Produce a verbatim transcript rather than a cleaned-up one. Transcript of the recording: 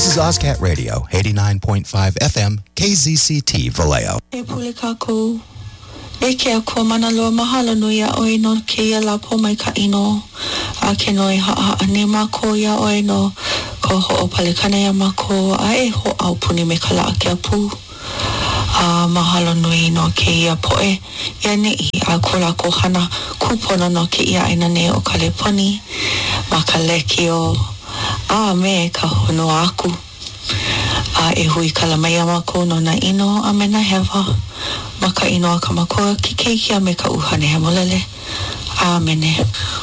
is Ozcat Radio, eighty-nine point five F M, K Z C T, Vallejo. E pule kako, e ke ko manalo mahalo no ya oi no ke ya la po mai ka ino, a ke no ha ha ne ma ko ya oi no, ko ho pale kana ya ma ko a e ho au puni me kala ke pu. A mahalo nui no ke ia poe ia ne I a kola ko hana kupono no ke ia ina ne o kaleponi ma ka leki o a me ka hono aku a e hui kala mai ama ko no na ino a me na hewa ma ka ino a ka makoa ki keikia me ka uhane he molele a mene